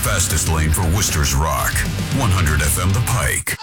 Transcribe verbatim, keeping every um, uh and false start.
fastest lane for Worcester's rock. one hundred F M The Pike.